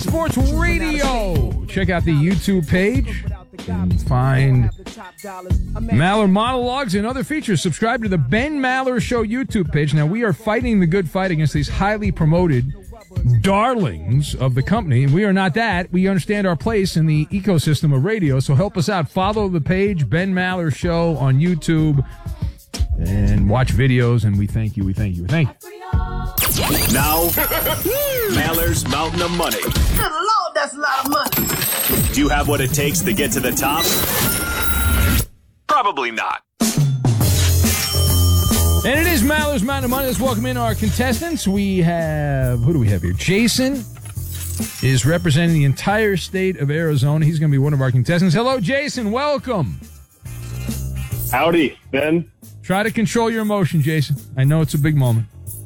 Sports Radio. Check out the YouTube page and find Maller monologues and other features. Subscribe to the Ben Maller Show YouTube page. Now, we are fighting the good fight against these highly promoted darlings of the company, and we are not that. We understand our place in the ecosystem of radio, so help us out. Follow the page, Ben Maller Show on YouTube, and watch videos, and we thank you. Now, Maller's Mountain of Money. Good Lord, that's a lot of money. Do you have what it takes to get to the top? Probably not. And it is Maller's Mountain of Money. Let's welcome in our contestants. We have, who do we have here? Jason is representing the entire state of Arizona. He's going to be one of our contestants. Hello, Jason. Welcome. Howdy, Ben. Try to control your emotion, Jason. I know it's a big moment.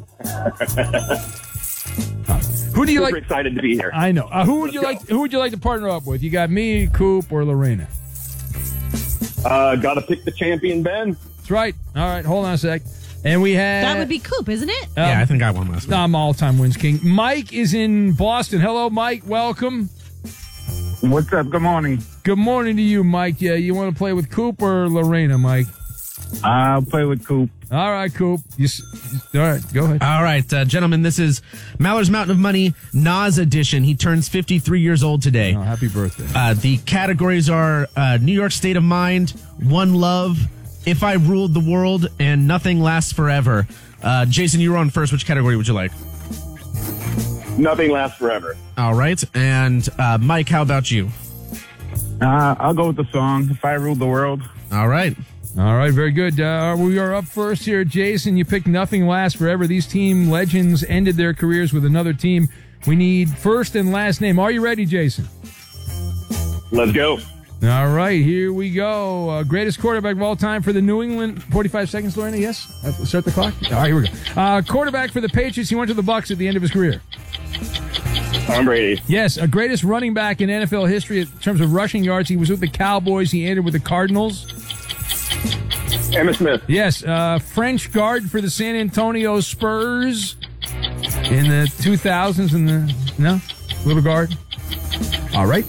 Who do you Super like? excited to be here. I know. Who would you like to partner up with? You got me, Coop, or Lorena? Got to pick the champion, Ben. That's right. All right, hold on a sec. And we have... That would be Coop, isn't it? Yeah, I think I won last night. I'm all-time wins king. Mike is in Boston. Hello, Mike. Welcome. What's up? Good morning. Good morning to you, Mike. Yeah, you want to play with Coop or Lorena, Mike? I'll play with Coop. All right, Coop. All right, go ahead. All right, gentlemen, this is Maller's Mountain of Money, Nas edition. He turns 53 years old today. Oh, happy birthday. The categories are New York State of Mind, One Love, If I Ruled the World, and Nothing Lasts Forever. Jason, you were on first. Which category would you like? Nothing lasts forever. All right. And Mike, how about you? I'll go with the song, If I Ruled the World. All right. All right, very good. We are up first here. Jason, you picked Nothing Lasts Forever. These team legends ended their careers with another team. We need first and last name. Are you ready, Jason? Let's go. All right, here we go. Greatest quarterback of all time for the New England. 45 seconds, Lorena, yes? Start the clock? All right, here we go. Quarterback for the Patriots. He went to the Bucs at the end of his career. Tom Brady. Yes, greatest running back in NFL history in terms of rushing yards. He was with the Cowboys. He ended with the Cardinals. Emmitt Smith. Yes, French guard for the San Antonio Spurs in the 2000s. No? Little guard? All right.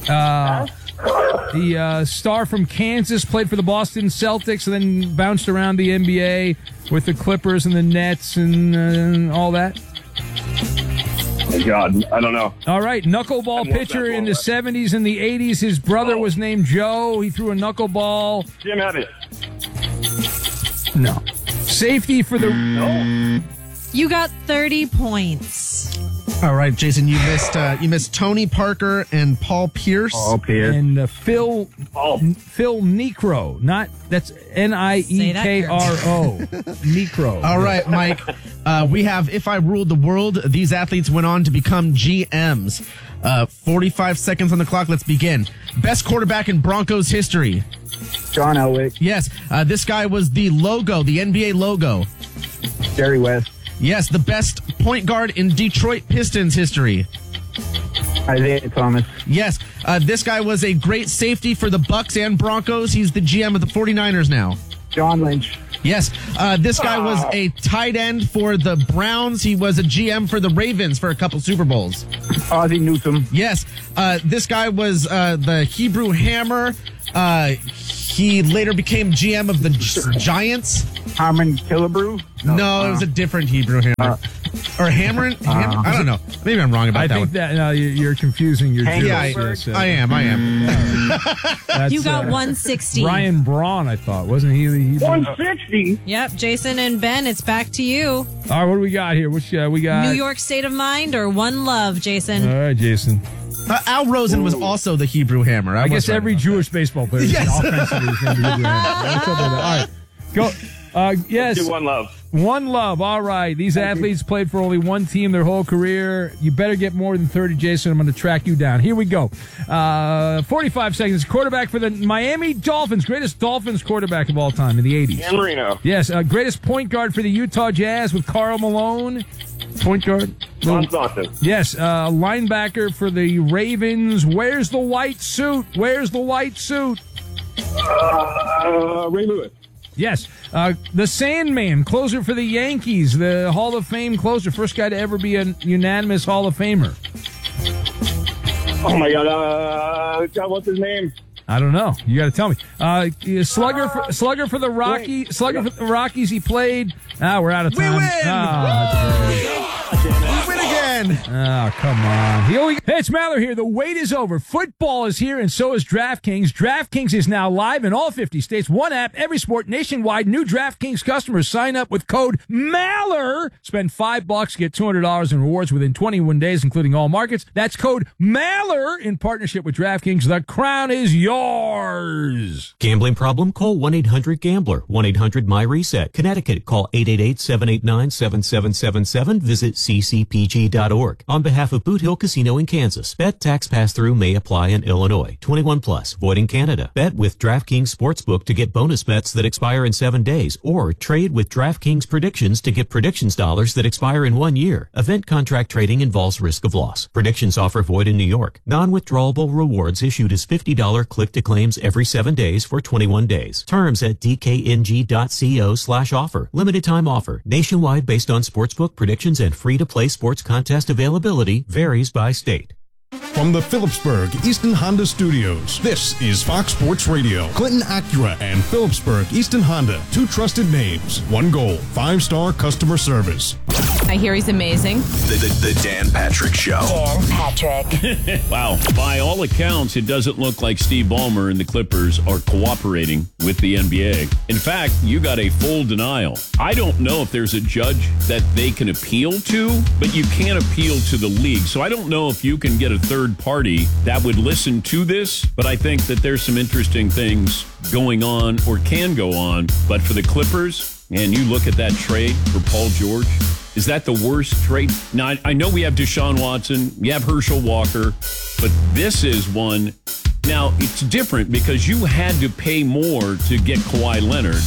The star from Kansas played for the Boston Celtics and then bounced around the NBA with the Clippers and the Nets and all that. Oh, God, I don't know. All right, knuckleball pitcher in the 70s and the 80s. His brother was named Joe. He threw a knuckleball. Jim Abbott. No. Safety for the... No. You got 30 points. All right, Jason, you missed Tony Parker and Paul Pierce. Paul Pierce. And Phil Niekro. That's Nikro. Niekro. All right, Mike. We have If I Ruled the World. These athletes went on to become GMs. 45 seconds on the clock. Let's begin. Best quarterback in Broncos history. John Elway. Yes. This guy was the logo, the NBA logo. Jerry West. Yes. The best point guard in Detroit Pistons history. Isaiah Thomas. Yes. This guy was a great safety for the Bucks and Broncos. He's the GM of the 49ers now. John Lynch. Yes. This guy was a tight end for the Browns. He was a GM for the Ravens for a couple Super Bowls. Ozzie Newsome. Yes. This guy was the Hebrew Hammer. He later became GM of the Giants. Harmon Killebrew? No, it was a different Hebrew Hammer. Or Hammer? I don't know. Maybe I'm wrong about that one. I think that you're confusing your jokes. Yeah, I am. You got 160. Ryan Braun, I thought. Wasn't he the Hebrew? 160? Yep, Jason and Ben, it's back to you. All right, what do we got here? Which we got? New York State of Mind or One Love, Jason? All right, Jason. Al Rosen was also the Hebrew Hammer. I guess every Jewish baseball player is offensively the Hebrew Hammer. All right, go. Yes. Do One Love. One Love. All right. These athletes played for only one team their whole career. You better get more than 30, Jason. I'm going to track you down. Here we go. 45 seconds. Quarterback for the Miami Dolphins. Greatest Dolphins quarterback of all time in the 80s. Dan Marino. Yes. Greatest point guard for the Utah Jazz with Karl Malone. Point guard. Ron Johnson. Yes. Linebacker for the Ravens. Where's the white suit? Where's the white suit? Ray Lewis. Yes. The Sandman, closer for the Yankees, the Hall of Fame closer, first guy to ever be a unanimous Hall of Famer. Oh my God. What's his name? I don't know. You got to tell me. Slugger for the Rockies. He played. We're out of time. We win. We win again. Oh, come on. Hey, it's Maller here. The wait is over. Football is here, and so is DraftKings. DraftKings is now live in all 50 states. One app, every sport, nationwide. New DraftKings customers sign up with code MALLER. Spend $5, get $200 in rewards within 21 days, including all markets. That's code MALLER in partnership with DraftKings. The crown is yours. Gambling problem? Call 1-800-GAMBLER. 1-800-MY-RESET. Connecticut, call 888-789-7777. Visit ccpg.org. On behalf of Boot Hill Casino in Kansas, bet tax pass-through may apply in Illinois. 21 plus, void in Canada. Bet with DraftKings Sportsbook to get bonus bets that expire in 7 days, or trade with DraftKings Predictions to get predictions dollars that expire in 1 year. Event contract trading involves risk of loss. Predictions offer void in New York. Non-withdrawable rewards issued as $50 click-to-claims every 7 days for 21 days. Terms at dkng.co/offer. Limited time offer. Nationwide based on sportsbook predictions and free-to-play sports contest availability varies by state. From the Phillipsburg Easton Honda Studios, this is Fox Sports Radio. Clinton Acura and Phillipsburg Easton Honda, two trusted names, one goal, 5-star customer service. I hear he's amazing. The Dan Patrick Show. Dan Patrick. Wow. By all accounts, it doesn't look like Steve Ballmer and the Clippers are cooperating with the NBA. In fact, you got a full denial. I don't know if there's a judge that they can appeal to, but you can't appeal to the league. So I don't know if you can get a third party that would listen to this, but I think that there's some interesting things going on or can go on. But for the Clippers, and you look at that trade for Paul George, is that the worst trade? Now, I know we have Deshaun Watson, we have Herschel Walker, but this is one. Now, it's different because you had to pay more to get Kawhi Leonard.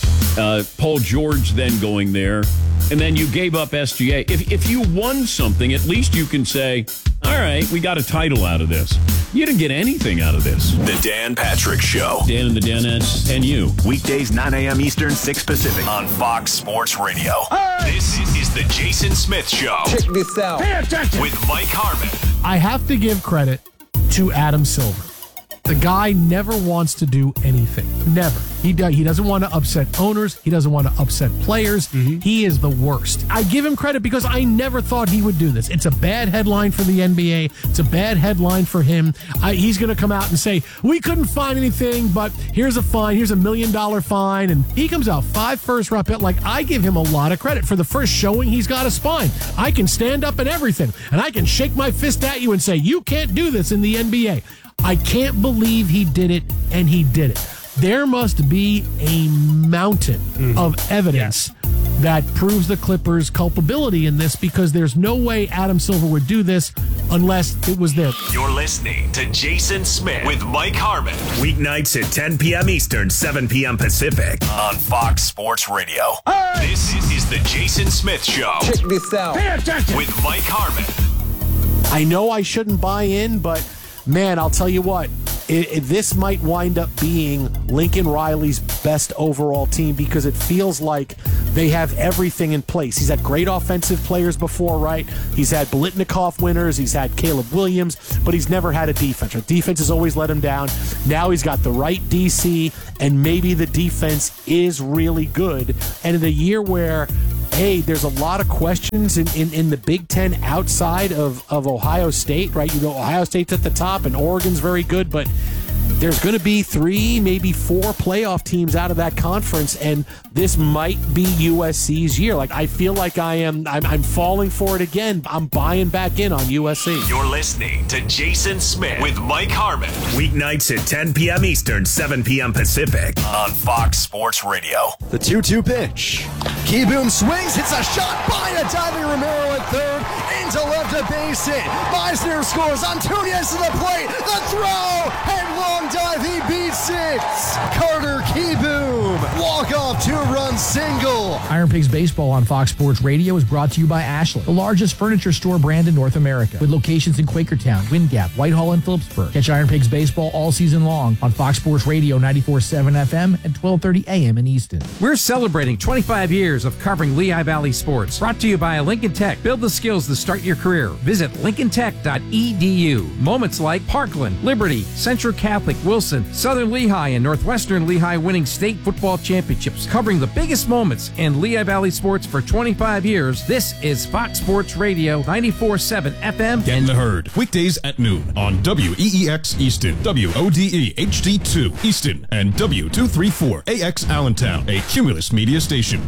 Paul George then going there, and then you gave up SGA. If you won something, at least you can say, all right, we got a title out of this. You didn't get anything out of this. The Dan Patrick Show. Dan and the Danettes and you. Weekdays, 9 a.m. Eastern, 6 Pacific on Fox Sports Radio. Hey! This is the Jason Smith Show. Check this out. Pay attention. With Mike Harmon. I have to give credit to Adam Silver. The guy never wants to do anything. Never. He doesn't want to upset owners. He doesn't want to upset players. He is the worst. I give him credit because I never thought he would do this. It's a bad headline for the NBA. It's a bad headline for him. He's going to come out and say, we couldn't find anything, but here's a fine. Here's $1 million fine. And he comes out 5 first-round pick. Like, I give him a lot of credit for the first showing he's got a spine. I can stand up and everything, and I can shake my fist at you and say, you can't do this in the NBA. I can't believe he did it, and he did it. There must be a mountain of evidence that proves the Clippers' culpability in this, because there's no way Adam Silver would do this unless it was there. You're listening to Jason Smith with Mike Harmon. Weeknights at 10 p.m. Eastern, 7 p.m. Pacific on Fox Sports Radio. Hey! This is the Jason Smith Show. Check this out. Pay attention. With Mike Harmon. I know I shouldn't buy in, but man, I'll tell you what, this might wind up being Lincoln Riley's best overall team, because it feels like they have everything in place. He's had great offensive players before, right? He's had Biletnikoff winners. He's had Caleb Williams, but he's never had a defense. Our defense has always let him down. Now he's got the right DC, and maybe the defense is really good. And in a year where, hey, there's a lot of questions in the Big Ten outside of Ohio State, right? You know, Ohio State's at the top and Oregon's very good, but there's going to be 3, maybe 4 playoff teams out of that conference, and this might be USC's year. Like, I feel like I'm falling for it again. I'm buying back in on USC. You're listening to Jason Smith with Mike Harmon. Weeknights at 10 p.m. Eastern, 7 p.m. Pacific on Fox Sports Radio. The 2-2 pitch. Keyboom swings, hits a shot by a diving Romero at third, into left, a base hit. Meisner scores, Antunias to the plate, the throw, and long dive, he beats it. Carter Keyboom, walk-off 2-run single. Iron Pigs Baseball on Fox Sports Radio is brought to you by Ashland, the largest furniture store brand in North America, with locations in Quakertown, Wind Gap, Whitehall, and Phillipsburg. Catch Iron Pigs Baseball all season long on Fox Sports Radio 94.7 FM and 12:30 AM in Easton. We're celebrating 25 years of covering Lehigh Valley sports. Brought to you by Lincoln Tech. Build the skills to start start your career. Visit lincolntech.edu. Moments like Parkland, Liberty, Central Catholic, Wilson, Southern Lehigh, and Northwestern Lehigh winning state football championships, covering the biggest moments in Lehigh Valley sports for 25 years. This is Fox Sports Radio 94.7 FM. Get the Herd. Weekdays at noon on WEEX Easton, WODE HD2 Easton, and W234AX Allentown, a Cumulus media station.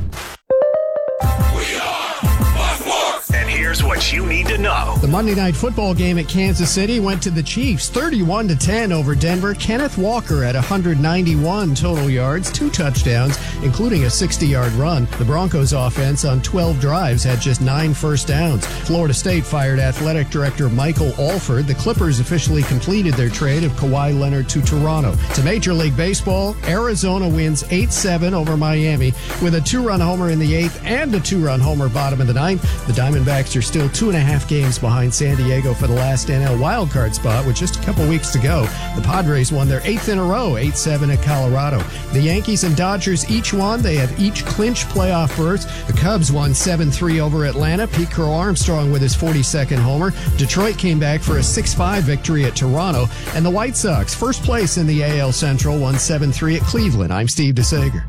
And here's what you need to know. The Monday Night Football game at Kansas City went to the Chiefs 31-10 over Denver. Kenneth Walker had 191 total yards, 2 touchdowns, including a 60-yard run. The Broncos offense on 12 drives had just 9 first downs. Florida State fired athletic director Michael Alford. The Clippers officially completed their trade of Kawhi Leonard to Toronto. To Major League Baseball, Arizona wins 8-7 over Miami with a 2-run homer in the 8th and a 2-run homer bottom of the 9th. The Diamondbacks are still 2.5 games behind San Diego for the last NL wildcard spot with just a couple weeks to go. The Padres won their 8th in a row, 8-7 at Colorado. The Yankees and Dodgers each won. They have each clinched playoff berths. The Cubs won 7-3 over Atlanta. Pete Crow Armstrong with his 42nd homer. Detroit came back for a 6-5 victory at Toronto. And the White Sox, first place in the AL Central, won 7-3 at Cleveland. I'm Steve DeSager.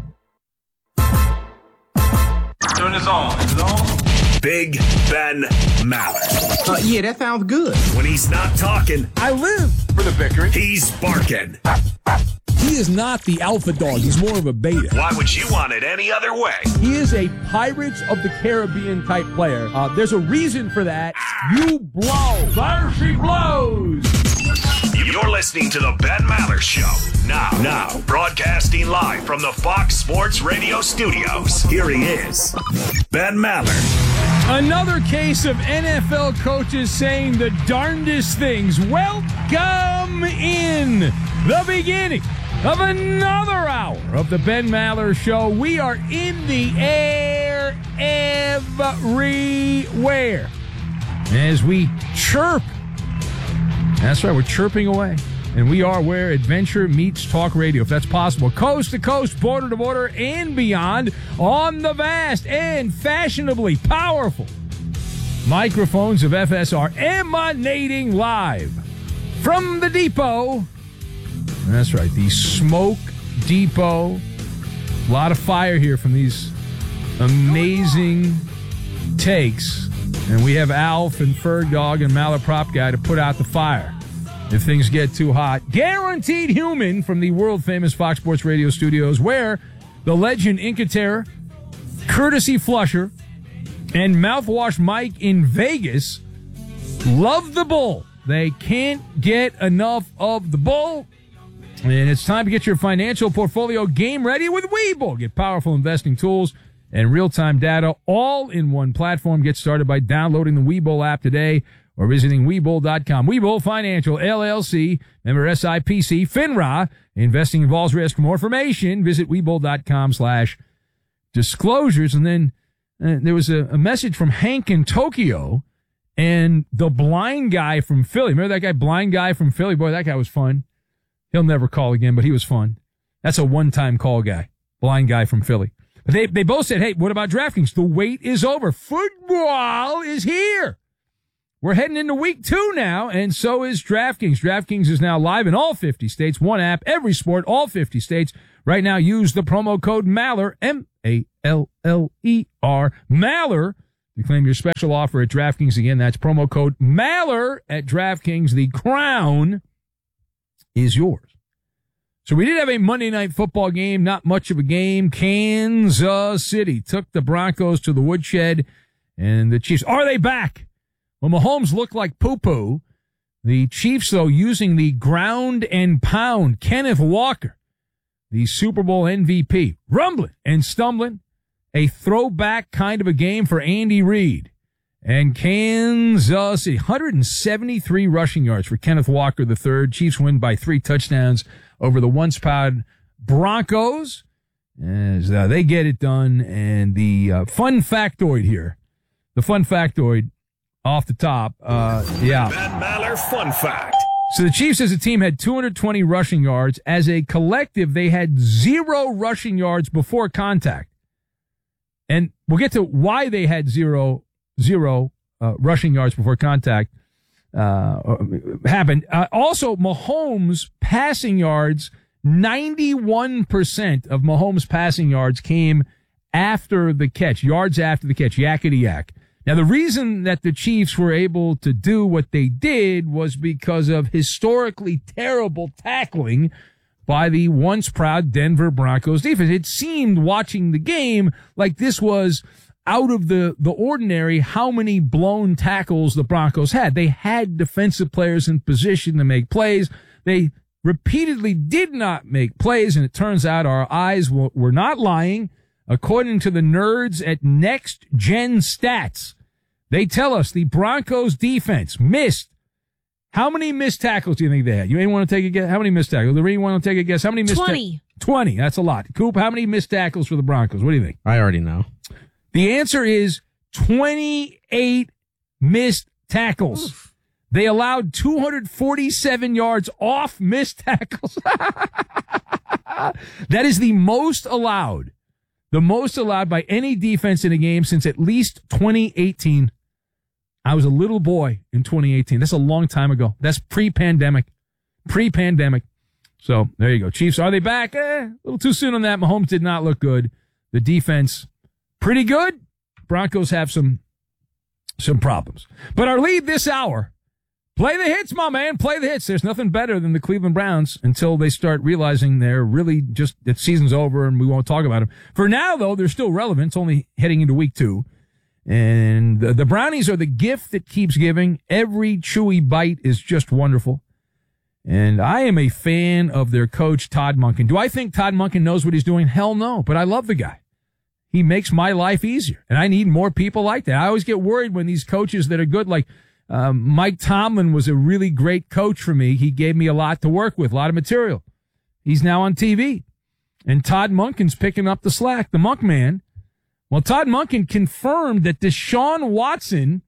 Turn this on. Big Ben Maller. Yeah, that sounds good. When he's not talking, I live for the victory. He's barking. He is not the alpha dog. He's more of a beta. Why would you want it any other way? He is a Pirates of the Caribbean type player. There's a reason for that. You blow. Fire she blows. You're listening to the Ben Maller Show. Now, broadcasting live from the Fox Sports Radio studios. Here he is, Ben Maller. Another case of NFL coaches saying the darndest things. Welcome in the beginning of another hour of the Ben Maller Show. We are in the air everywhere as we chirp. That's right, we're chirping away. And we are where adventure meets talk radio, if that's possible. Coast to coast, border to border, and beyond on the vast and fashionably powerful microphones of FSR emanating live from the depot. That's right, the Smoke Depot. A lot of fire here from these amazing takes. And we have Alf and Ferg Dog and Maller Prop Guy to put out the fire if things get too hot. Guaranteed Human from the world-famous Fox Sports Radio studios, where the legend Inca Terror, Courtesy Flusher, and Mouthwash Mike in Vegas love the bull. They can't get enough of the bull. And it's time to get your financial portfolio game ready with Webull. Get powerful investing tools and real-time data all in one platform. Get started by downloading the Webull app today or visiting Webull.com. Webull Financial, LLC, member SIPC, FINRA. Investing involves risk. For more information, visit Webull.com/disclosures. And then there was a message from Hank in Tokyo and the blind guy from Philly. Remember that guy, blind guy from Philly? Boy, that guy was fun. He'll never call again, but he was fun. That's a one-time call guy, blind guy from Philly. But they both said, hey, what about DraftKings? The wait is over. Football is here. We're heading into week 2 now, and so is DraftKings. DraftKings is now live in all 50 states. One app, every sport, all 50 states. Right now, use the promo code Maller, M-A-L-L-E-R, Maller, to claim your special offer at DraftKings. Again, that's promo code Maller at DraftKings. The crown is yours. So we did have a Monday Night Football game, not much of a game. Kansas City took the Broncos to the woodshed, and the Chiefs, are they back? Well, Mahomes looked like poo-poo. The Chiefs, though, using the ground and pound. Kenneth Walker, the Super Bowl MVP, rumbling and stumbling. A throwback kind of a game for Andy Reid. And Kansas City, 173 rushing yards for Kenneth Walker III. Chiefs win by 3 touchdowns over the once-proud Broncos as they get it done. And the fun factoid here, off the top, Ben Maller Fun Fact. So the Chiefs as a team had 220 rushing yards. As a collective, they had 0 rushing yards before contact. And we'll get to why they had zero rushing yards before contact happened. Also, Mahomes' passing yards, 91% of Mahomes' passing yards came after the catch, yards after the catch, yakety yak. Now, the reason that the Chiefs were able to do what they did was because of historically terrible tackling by the once proud Denver Broncos defense. It seemed watching the game like this was out of the ordinary how many blown tackles the Broncos had. They had defensive players in position to make plays. They repeatedly did not make plays, and it turns out our eyes were not lying. According to the nerds at Next Gen Stats, they tell us the Broncos defense missed. How many missed tackles do you think they had? You ain't want to take a guess? How many missed tackles? Lorene, want to take a guess? How many missed 20. 20. That's a lot. Coop, how many missed tackles for the Broncos? What do you think? I already know. The answer is 28 missed tackles. Oof. They allowed 247 yards off missed tackles. That is the most allowed by any defense in a game since at least 2018. I was a little boy in 2018. That's a long time ago. That's pre-pandemic. So there you go. Chiefs, are they back? A little too soon on that. Mahomes did not look good. The defense, pretty good. Broncos have some problems. But our lead this hour, play the hits, my man. Play the hits. There's nothing better than the Cleveland Browns until they start realizing they're really just, that season's over and we won't talk about them. For now, though, they're still relevant. It's only heading into week 2. And the Brownies are the gift that keeps giving. Every chewy bite is just wonderful. And I am a fan of their coach, Todd Monken. Do I think Todd Monken knows what he's doing? Hell no. But I love the guy. He makes my life easier. And I need more people like that. I always get worried when these coaches that are good, like Mike Tomlin was a really great coach for me. He gave me a lot to work with, a lot of material. He's now on TV. And Todd Monken's picking up the slack, the Monk Man. Well, Todd Monken confirmed that Deshaun Watson,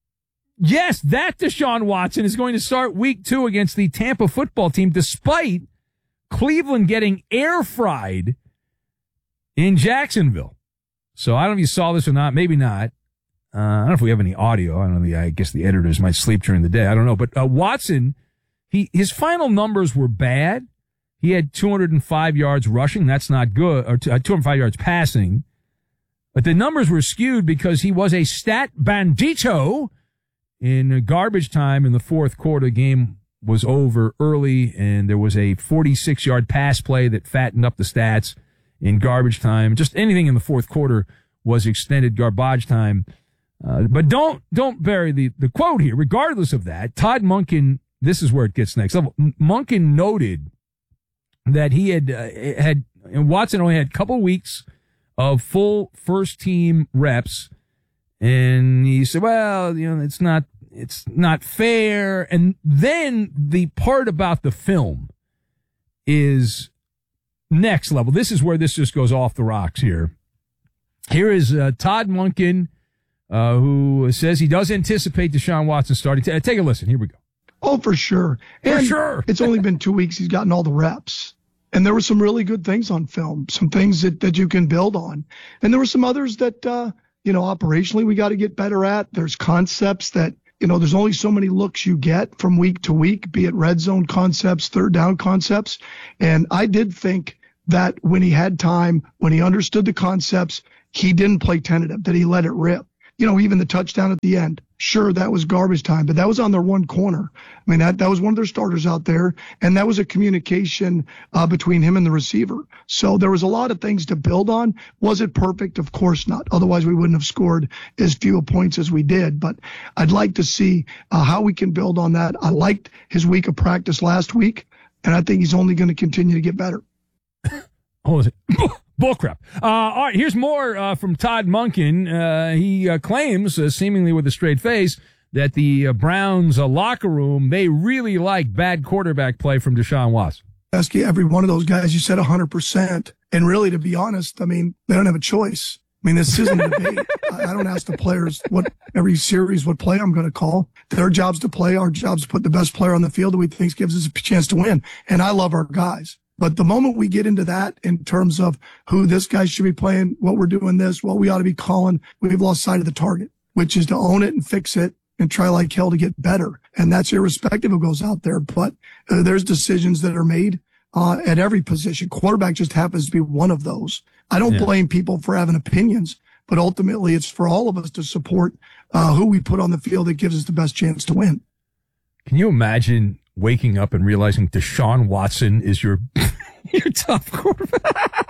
yes, that Deshaun Watson is going to start week 2 against the Tampa football team, despite Cleveland getting air fried in Jacksonville. So I don't know if you saw this or not, maybe not. I don't know if we have any audio. I don't know. I guess the editors might sleep during the day. I don't know. But Watson, his final numbers were bad. He had 205 yards rushing. That's not good. Or 205 yards passing. But the numbers were skewed because he was a stat bandito in garbage time in the fourth quarter. The game was over early, and there was a 46-yard pass play that fattened up the stats in garbage time. Just anything in the fourth quarter was extended garbage time. But don't bury the quote here. Regardless of that, Todd Monken, this is where it gets next level. Monken noted that he had Watson only had a couple weeks of full first team reps. And he said, well, it's not fair. And then the part about the film is next level. This is where this just goes off the rocks here. Here is Todd Monken, who says he does anticipate Deshaun Watson starting. Take a listen. Here we go. Oh, for sure. For sure. It's only been 2 weeks. He's gotten all the reps. And there were some really good things on film, some things that you can build on. And there were some others that, operationally we got to get better at. There's concepts that, there's only so many looks you get from week to week, be it red zone concepts, third down concepts. And I did think that when he had time, when he understood the concepts, he didn't play tentative, that he let it rip. Even the touchdown at the end. Sure, that was garbage time, but that was on their one corner. I mean, that was one of their starters out there, and that was a communication between him and the receiver. So there was a lot of things to build on. Was it perfect? Of course not. Otherwise, we wouldn't have scored as few points as we did. But I'd like to see how we can build on that. I liked his week of practice last week, and I think he's only going to continue to get better. Oh, is it? Bullcrap. All right, here's more from Todd Monken. He claims, seemingly with a straight face, that the Browns locker room, they really like bad quarterback play from Deshaun Watson. Ask you every one of those guys, you said 100%. And really, to be honest, I mean, they don't have a choice. I mean, this isn't a debate. I don't ask the players what play I'm going to call. Their job's to play. Our job's to put the best player on the field that we think gives us a chance to win. And I love our guys. But the moment we get into that in terms of who this guy should be playing, what we're doing this, what we ought to be calling, we've lost sight of the target. which is to own it and fix it and try like hell to get better. And that's irrespective of who goes out there. But there's decisions that are made at every position. Quarterback just happens to be one of those. I don't blame people for having opinions, but ultimately it's for all of us to support who we put on the field that gives us the best chance to win. Can you imagine waking up and realizing Deshaun Watson is your top quarterback?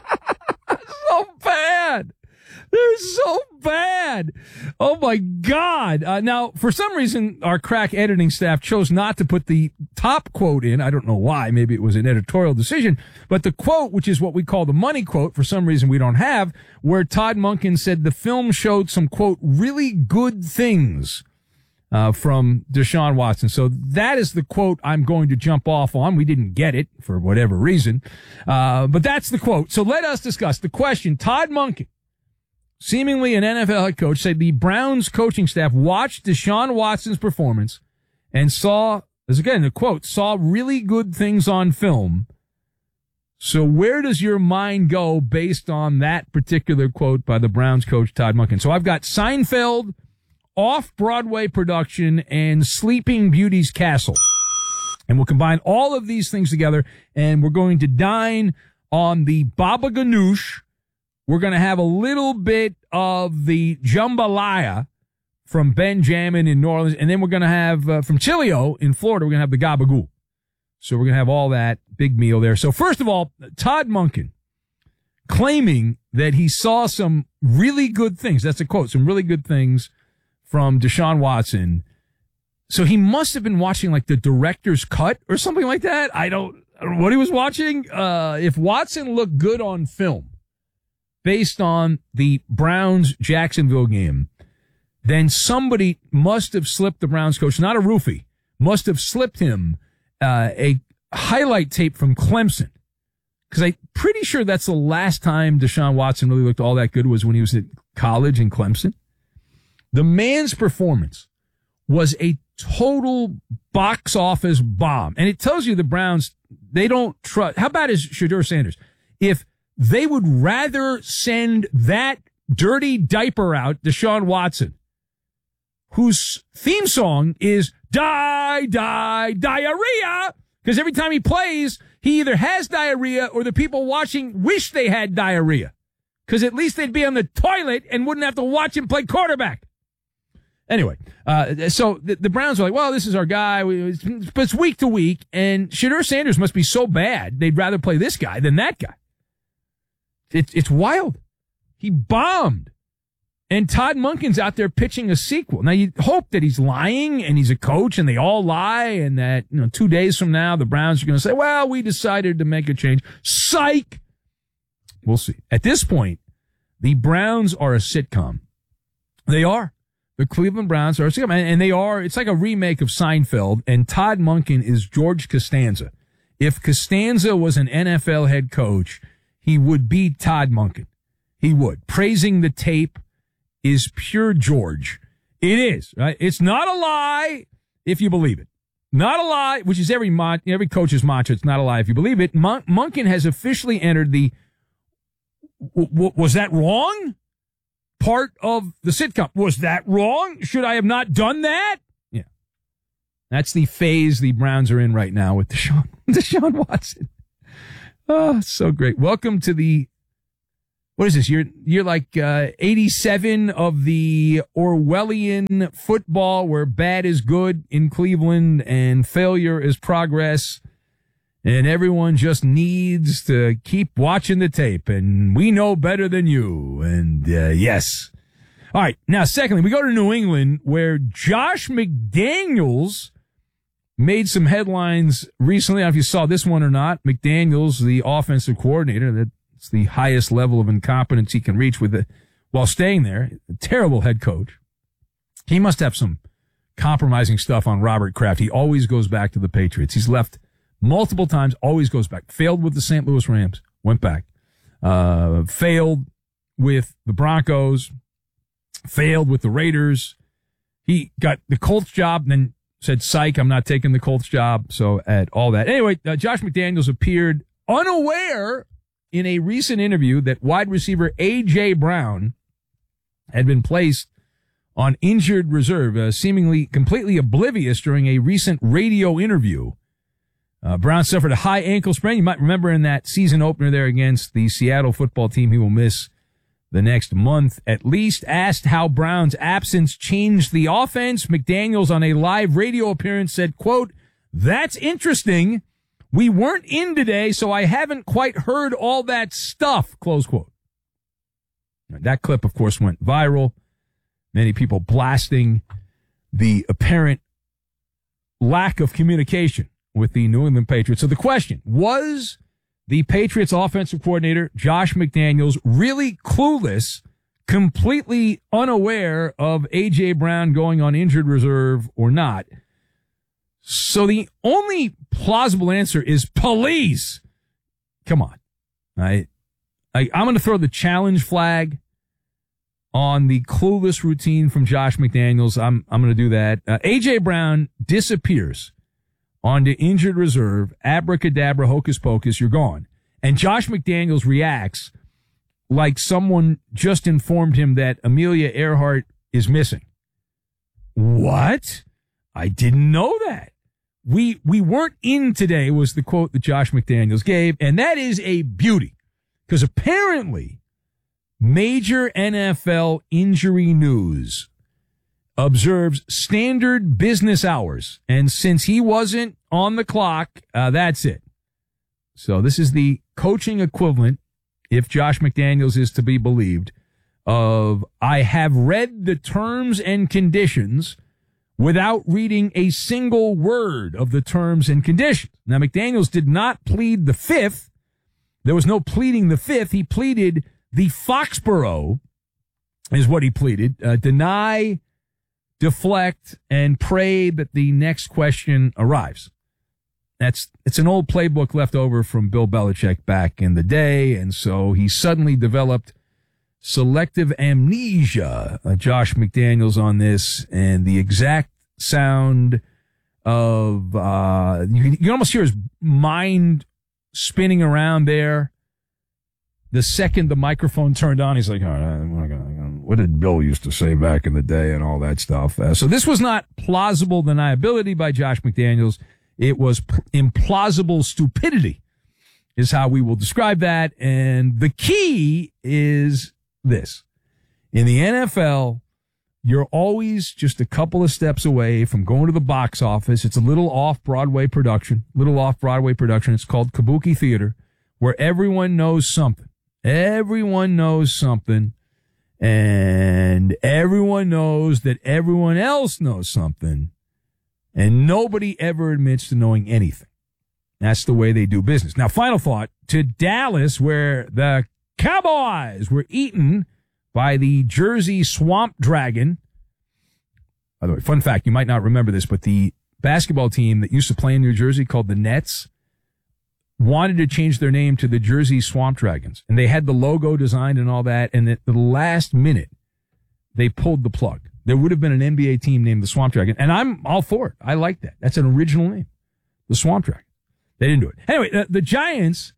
So bad. They're so bad. Oh, my God. Now, for some reason, our crack editing staff chose not to put the top quote in. I don't know why. Maybe it was an editorial decision. But the quote, which is what we call the money quote, for some reason we don't have, where Todd Monken said the film showed some, quote, really good things from Deshaun Watson. So that is the quote I'm going to jump off on. We didn't get it for whatever reason. But that's the quote. So let us discuss the question. Todd Monken, seemingly an NFL head coach, said the Browns coaching staff watched Deshaun Watson's performance and saw, as again, the quote, saw really good things on film. So where does your mind go based on that particular quote by the Browns coach, Todd Monken? So I've got Seinfeld, off-Broadway production, and Sleeping Beauty's Castle. And we'll combine all of these things together, and we're going to dine on the baba ganoush. We're going to have a little bit of the jambalaya from Benjamin in New Orleans, and then we're going to have, from Chilio in Florida, we're going to have the gabagool. So we're going to have all that big meal there. So first of all, Todd Monken claiming that he saw some really good things. That's a quote, some really good things from Deshaun Watson. So he must have been watching like the director's cut or something like that. I don't know what he was watching. If Watson looked good on film based on the Browns-Jacksonville game, then somebody must have slipped the Browns coach, not a roofie, must have slipped him a highlight tape from Clemson. Because I'm pretty sure that's the last time Deshaun Watson really looked all that good was when he was at college in Clemson. The man's performance was a total box office bomb. And it tells you the Browns, they don't trust. How bad is Shedeur Sanders? If they would rather send that dirty diaper out, Deshaun Watson, whose theme song is diarrhea, because every time he plays, he either has diarrhea or the people watching wish they had diarrhea, because at least they'd be on the toilet and wouldn't have to watch him play quarterback. Anyway, so the Browns are like, well, this is our guy. But it's week to week, and Shedeur Sanders must be so bad they'd rather play this guy than that guy. It's wild. He bombed. And Todd Monken's out there pitching a sequel. Now, you hope that he's lying and he's a coach and they all lie and that, 2 days from now, the Browns are going to say, well, we decided to make a change. Psych! We'll see. At this point, the Browns are a sitcom. They are. The Cleveland Browns are a sitcom. And they are, it's like a remake of Seinfeld, and Todd Monken is George Costanza. If Costanza was an NFL head coach, he would be Todd Monken. He would. Praising the tape is pure George. It is, right? It's not a lie if you believe it. Not a lie, which is every coach's mantra. It's not a lie if you believe it. Monken has officially entered the was that wrong? Part of the sitcom. Was that wrong? Should I have not done that? Yeah. That's the phase the Browns are in right now with Deshaun Watson. Oh, so great. Welcome to the, what is this? You're like 87 of the Orwellian football where bad is good in Cleveland and failure is progress. And everyone just needs to keep watching the tape. And we know better than you. And yes. All right. Now, secondly, we go to New England where Josh McDaniels made some headlines recently. I don't know if you saw this one or not. McDaniels, the offensive coordinator, that's the highest level of incompetence he can reach while staying there. A terrible head coach. He must have some compromising stuff on Robert Kraft. He always goes back to the Patriots. He's left multiple times, always goes back. Failed with the St. Louis Rams, went back. Failed with the Broncos, failed with the Raiders. He got the Colts job and then said, psych, I'm not taking the Colts job. So at all that. Anyway, Josh McDaniels appeared unaware in a recent interview that wide receiver A.J. Brown had been placed on injured reserve, seemingly completely oblivious during a recent radio interview. Brown suffered a high ankle sprain. You might remember in that season opener there against the Seattle football team. He will miss the next month at least. Asked how Brown's absence changed the offense, McDaniels on a live radio appearance said, quote, "That's interesting. We weren't in today, so I haven't quite heard all that stuff," close quote. That clip, of course, went viral. Many people blasting the apparent lack of communication with the New England Patriots. So the question, was the Patriots offensive coordinator, Josh McDaniels, really clueless, completely unaware of A.J. Brown going on injured reserve or not? So the only plausible answer is police. Come on. I'm going to throw the challenge flag on the clueless routine from Josh McDaniels. I'm going to do that. A.J. Brown disappears onto injured reserve, abracadabra, hocus pocus, you're gone. And Josh McDaniels reacts like someone just informed him that Amelia Earhart is missing. What? I didn't know that. We weren't in today was the quote that Josh McDaniels gave, and that is a beauty. Because apparently, major NFL injury news observes standard business hours. And since he wasn't on the clock, that's it. So this is the coaching equivalent, if Josh McDaniels is to be believed, of I have read the terms and conditions without reading a single word of the terms and conditions. Now, McDaniels did not plead the fifth. There was no pleading the fifth. He pleaded the Foxborough, is what he pleaded. Deny, deflect, and pray that the next question arrives. It's an old playbook left over from Bill Belichick back in the day, and so he suddenly developed selective amnesia, Josh McDaniels, on this, and the exact sound of you can almost hear his mind spinning around there. The second the microphone turned on, he's like, all right, what did Bill used to say back in the day and all that stuff. So this was not plausible deniability by Josh McDaniels. It was implausible stupidity is how we will describe that. And the key is this. In the NFL, you're always just a couple of steps away from going to the box office. It's a little off-Broadway production. It's called Kabuki Theater, where everyone knows something. Everyone knows something, and everyone knows that everyone else knows something, and nobody ever admits to knowing anything. That's the way they do business. Now, final thought, to Dallas, where the Cowboys were eaten by the Jersey Swamp Dragon. By the way, fun fact, you might not remember this, but the basketball team that used to play in New Jersey called the Nets wanted to change their name to the Jersey Swamp Dragons. And they had the logo designed and all that. And at the last minute, they pulled the plug. There would have been an NBA team named the Swamp Dragon. And I'm all for it. I like that. That's an original name. The Swamp Dragon. They didn't do it. Anyway, the Giants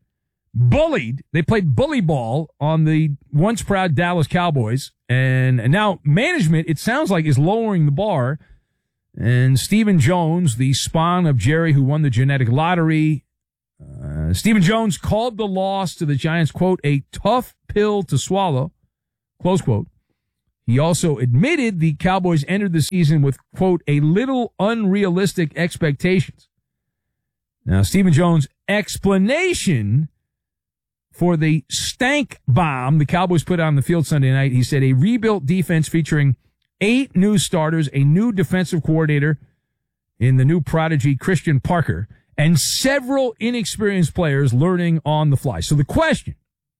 they played bully ball on the once proud Dallas Cowboys. And now management, it sounds like, is lowering the bar. And Stephen Jones, the spawn of Jerry, who won the genetic lottery, Stephen Jones called the loss to the Giants, quote, a tough pill to swallow, close quote. He also admitted the Cowboys entered the season with, quote, a little unrealistic expectations. Now, Stephen Jones' explanation for the stank bomb the Cowboys put on the field Sunday night, he said a rebuilt defense featuring 8 new starters, a new defensive coordinator in the new prodigy Christian Parker, and several inexperienced players learning on the fly. So the question,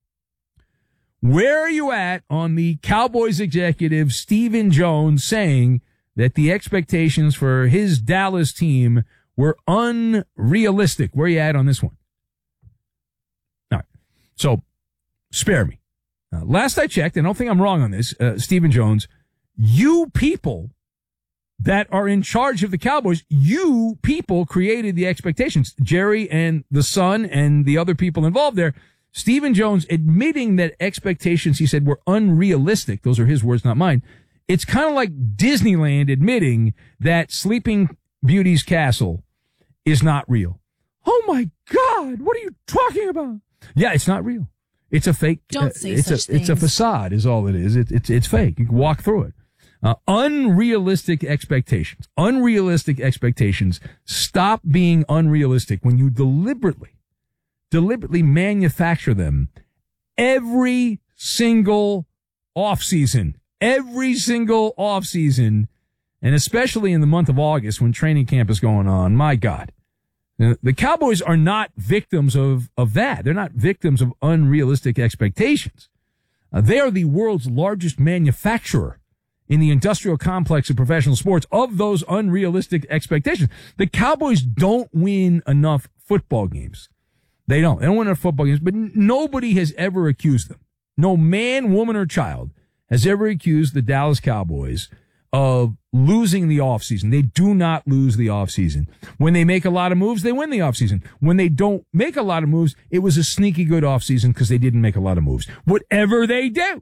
where are you at on the Cowboys executive Stephen Jones saying that the expectations for his Dallas team were unrealistic? Where are you at on this one? All right. So spare me. Last I checked, and I don't think I'm wrong on this, Stephen Jones, you people that are in charge of the Cowboys, you people created the expectations. Jerry and the son and the other people involved there. Stephen Jones admitting that expectations, he said, were unrealistic. Those are his words, not mine. It's kind of like Disneyland admitting that Sleeping Beauty's castle is not real. Oh my God, what are you talking about? Yeah, it's not real. It's a fake. Don't say such things. It's a facade is all it is. It's fake. You can walk through it. Unrealistic expectations. Unrealistic expectations. Stop being unrealistic when you deliberately manufacture them every single offseason. Every single offseason, and especially in the month of August when training camp is going on. My God. The Cowboys are not victims of that. They're not victims of unrealistic expectations. They are the world's largest manufacturer in the industrial complex of professional sports of those unrealistic expectations. The Cowboys don't win enough football games. They don't win enough football games, but nobody has ever accused them. No man, woman, or child has ever accused the Dallas Cowboys of losing the offseason. They do not lose the offseason. When they make a lot of moves, they win the offseason. When they don't make a lot of moves, it was a sneaky good offseason because they didn't make a lot of moves. Whatever they do,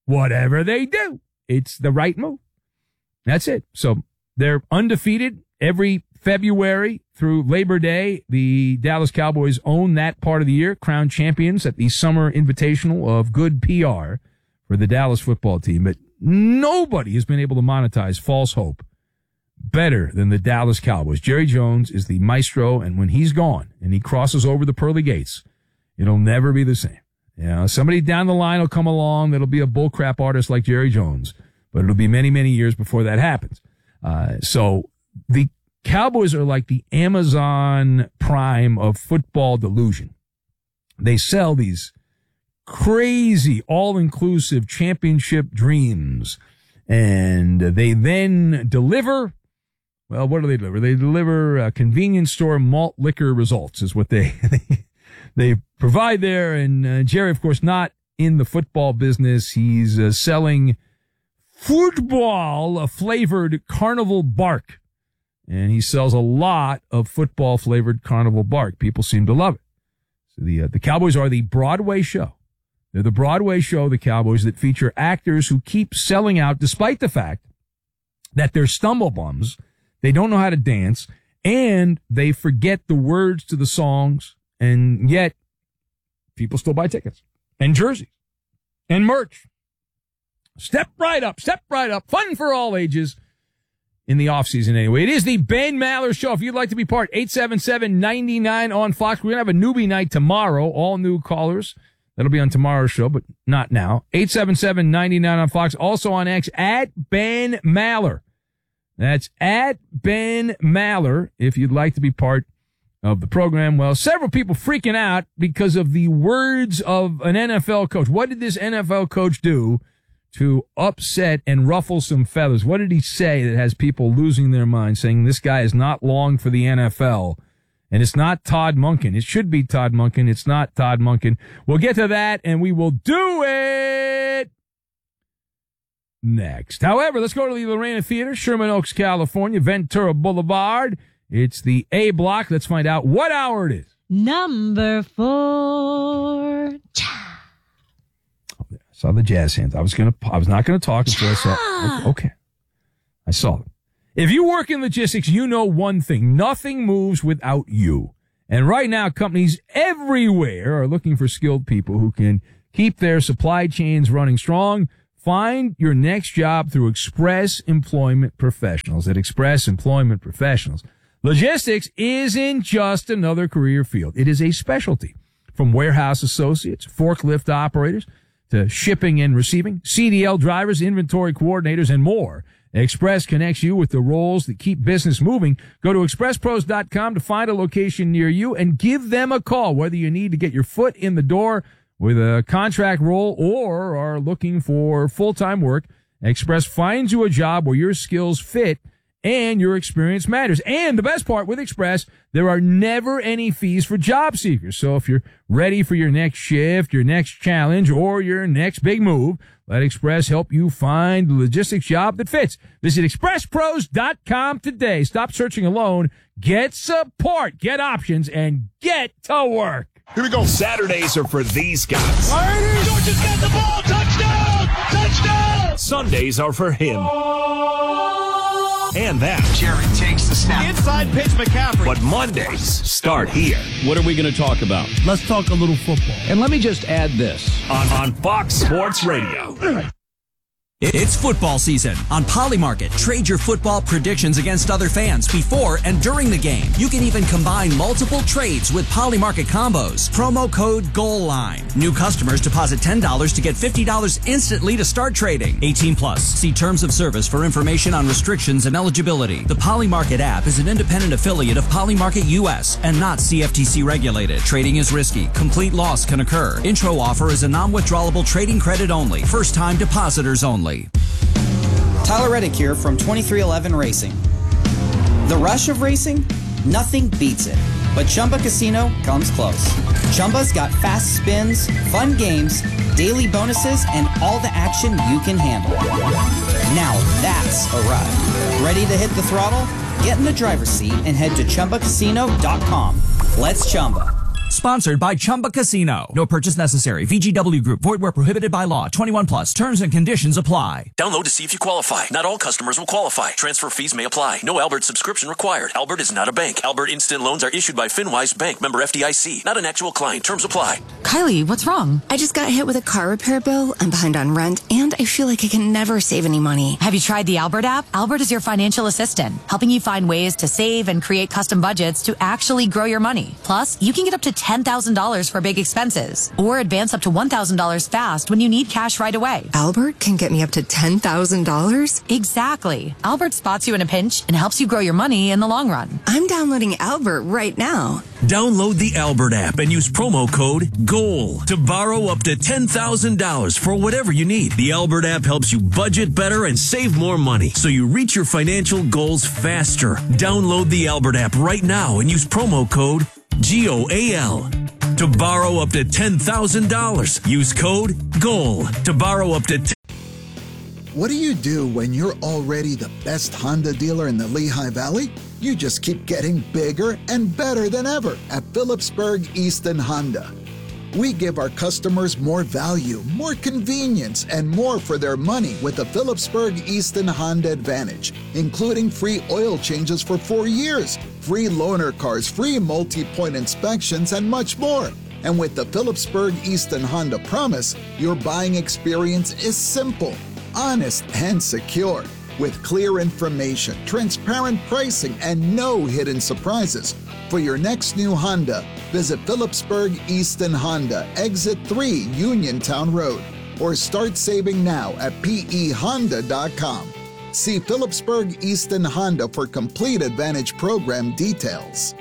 it's the right move. That's it. So they're undefeated every February through Labor Day. The Dallas Cowboys own that part of the year, crowned champions at the Summer Invitational of good PR for the Dallas football team. But nobody has been able to monetize false hope better than the Dallas Cowboys. Jerry Jones is the maestro, and when he's gone and he crosses over the pearly gates, it'll never be the same. You know, somebody down the line will come along that'll be a bullcrap artist like Jerry Jones, but it'll be many, many years before that happens. So the Cowboys are like the Amazon Prime of football delusion. They sell these crazy, all-inclusive championship dreams, and they then deliver, well, what do they deliver? They deliver convenience store malt liquor results is what they provide there, and Jerry, of course, not in the football business. He's selling football-flavored Carnival bark, and he sells a lot of football-flavored Carnival bark. People seem to love it. So the Cowboys are the Broadway show. They're the Broadway show, the Cowboys, that feature actors who keep selling out despite the fact that they're stumblebums, they don't know how to dance, and they forget the words to the songs, and yet people still buy tickets and jerseys and merch. Step right up, fun for all ages in the offseason anyway. It is the Ben Maller Show. If you'd like to be part, 877-99 on Fox. We're going to have a newbie night tomorrow, all new callers. That'll be on tomorrow's show, but not now. 877-99 on Fox. Also on X, at Ben Maller. That's at Ben Maller, if you'd like to be part of the program. Well, several people freaking out because of the words of an NFL coach. What did this NFL coach do to upset and ruffle some feathers? What did he say that has people losing their minds, saying this guy is not long for the NFL? And it's not Todd Monken. It should be Todd Monken. It's not Todd Monken. We'll get to that, and we will do it next. However, let's go to the Lorena Theater, Sherman Oaks, California, Ventura Boulevard. It's the A block. Let's find out what hour it is. Number 4. I saw the jazz hands. I was not gonna talk until I saw. Okay, I saw them. If you work in logistics, you know one thing. Nothing moves without you. And right now, companies everywhere are looking for skilled people who can keep their supply chains running strong. Find your next job through Express Employment Professionals. At Express Employment Professionals, logistics isn't just another career field. It is a specialty. From warehouse associates, forklift operators, to shipping and receiving, CDL drivers, inventory coordinators, and more. Express connects you with the roles that keep business moving. Go to expresspros.com to find a location near you and give them a call, whether you need to get your foot in the door with a contract role or are looking for full-time work. Express finds you a job where your skills fit and your experience matters. And the best part with Express, there are never any fees for job seekers. So if you're ready for your next shift, your next challenge, or your next big move, let Express help you find the logistics job that fits. Visit expresspros.com today. Stop searching alone. Get support, get options, and get to work. Here we go. Saturdays are for these guys. Georgia's got the ball. Touchdown! Touchdown! Sundays are for him. And that. Jared takes the snap. Inside pitch McCaffrey. But Mondays start here. What are we going to talk about? Let's talk a little football. And let me just add this. On Fox Sports Radio. It's football season. On Polymarket, trade your football predictions against other fans before and during the game. You can even combine multiple trades with Polymarket combos. Promo code GOALLINE. New customers deposit $10 to get $50 instantly to start trading. 18 plus. See terms of service for information on restrictions and eligibility. The Polymarket app is an independent affiliate of Polymarket US and not CFTC regulated. Trading is risky. Complete loss can occur. Intro offer is a non-withdrawable trading credit only. First time depositors only. Tyler Reddick here from 2311 Racing. The rush of racing? Nothing beats it. But Chumba Casino comes close. Chumba's got fast spins, fun games, daily bonuses, and all the action you can handle. Now that's a ride. Ready to hit the throttle? Get in the driver's seat and head to ChumbaCasino.com. Let's Chumba. Sponsored by Chumba Casino. No purchase necessary. VGW Group. Void where prohibited by law. 21 plus. Terms and conditions apply. Download to see if you qualify. Not all customers will qualify. Transfer fees may apply. No Albert subscription required. Albert is not a bank. Albert Instant Loans are issued by FinWise Bank. Member FDIC. Not an actual client. Terms apply. Kylie, what's wrong? I just got hit with a car repair bill. I'm behind on rent, and I feel like I can never save any money. Have you tried the Albert app? Albert is your financial assistant, helping you find ways to save and create custom budgets to actually grow your money. Plus, you can get up to $10,000 for big expenses, or advance up to $1,000 fast when you need cash right away. Albert can get me up to $10,000? Exactly. Albert spots you in a pinch and helps you grow your money in the long run. I'm downloading Albert right now. Download the Albert app and use promo code GOAL to borrow up to $10,000 for whatever you need. The Albert app helps you budget better and save more money so you reach your financial goals faster. Download the Albert app right now and use promo code GOAL to borrow up to $10,000. Use code GOAL to borrow up to What do you do when you're already the best Honda dealer in the Lehigh Valley? You just keep getting bigger and better than ever at Phillipsburg Easton Honda. We give our customers more value, more convenience, and more for their money with the Phillipsburg Easton Honda Advantage, including free oil changes for 4 years, free loaner cars, free multi-point inspections, and much more. And with the Phillipsburg Easton Honda Promise, your buying experience is simple, honest, and secure. With clear information, transparent pricing, and no hidden surprises. For your next new Honda, visit Phillipsburg Easton Honda, Exit 3 Uniontown Road, or start saving now at pehonda.com. See Phillipsburg Easton Honda for complete Advantage program details.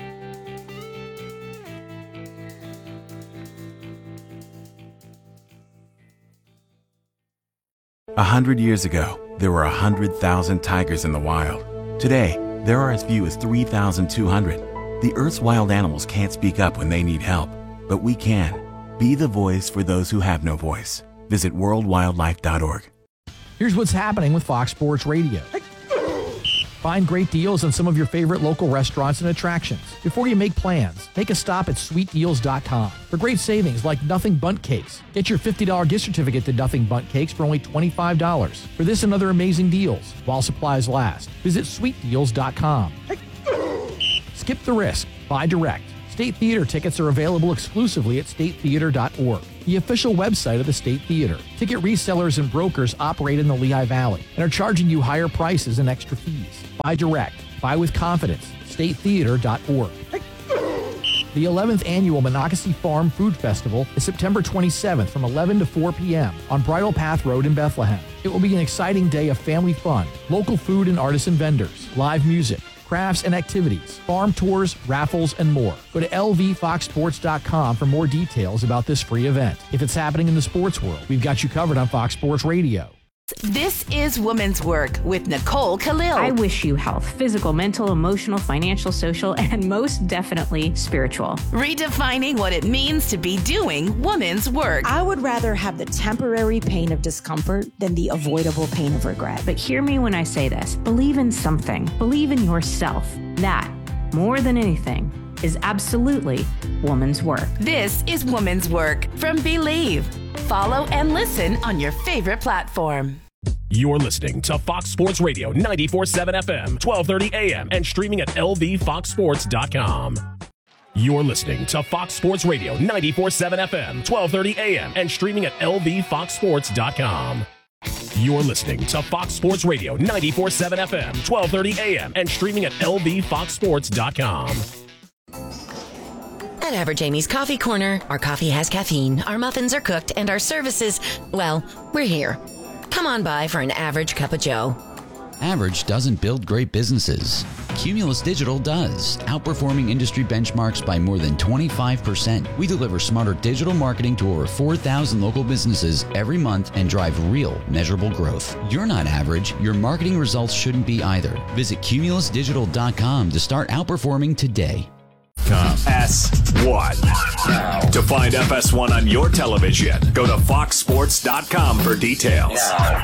A 100 years ago, there were 100,000 tigers in the wild. Today, there are as few as 3,200. The Earth's wild animals can't speak up when they need help, but we can. Be the voice for those who have no voice. Visit worldwildlife.org. Here's what's happening with Fox Sports Radio. Find great deals on some of your favorite local restaurants and attractions. Before you make plans, make a stop at sweetdeals.com for great savings like Nothing Bundt Cakes. Get your $50 gift certificate to Nothing Bundt Cakes for only $25. For this and other amazing deals, while supplies last, visit sweetdeals.com. Skip the risk. Buy direct. State Theater tickets are available exclusively at statetheater.org, the official website of the State Theater. Ticket resellers and brokers operate in the Lehigh Valley and are charging you higher prices and extra fees. Buy direct. Buy with confidence. statetheater.org. The 11th annual Monocacy Farm Food Festival is September 27th from 11 to 4 p.m. on Bridle Path Road in Bethlehem. It will be an exciting day of family fun, local food and artisan vendors, live music, crafts and activities, farm tours, raffles, and more. Go to lvfoxsports.com for more details about this free event. If it's happening in the sports world, we've got you covered on Fox Sports Radio. This is Women's Work with Nicole Khalil. I wish you health, physical, mental, emotional, financial, social, and most definitely spiritual. Redefining what it means to be doing women's work. I would rather have the temporary pain of discomfort than the avoidable pain of regret. But hear me when I say this. Believe in something. Believe in yourself. That, more than anything, is absolutely woman's work. This is Woman's Work from Believe. Follow and listen on your favorite platform. You're listening to Fox Sports Radio 94.7 FM, 1230 AM, and streaming at lvfoxsports.com. You're listening to Fox Sports Radio 94.7 FM, 1230 AM, and streaming at lvfoxsports.com. You're listening to Fox Sports Radio 94.7 FM, 1230 AM, and streaming at lvfoxsports.com. At Average Amy's Coffee Corner, our coffee has caffeine, our muffins are cooked, and our services, well, we're here. Come on by for an average cup of joe. Average doesn't build great businesses. Cumulus Digital does, outperforming industry benchmarks by more than 25%. We deliver smarter digital marketing to over 4,000 local businesses every month and drive real, measurable growth. You're not average. Your marketing results shouldn't be either. Visit cumulusdigital.com to start outperforming today. FS1. To find FS1 on your television, go to foxsports.com for details.